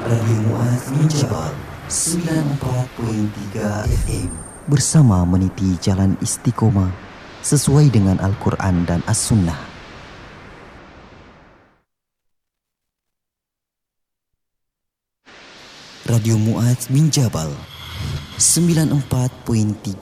Radio Muaz Minjabal 94.3 FM bersama meniti jalan istiqomah sesuai dengan Al-Quran dan As-Sunnah. Radio Muaz Minjabal 94.3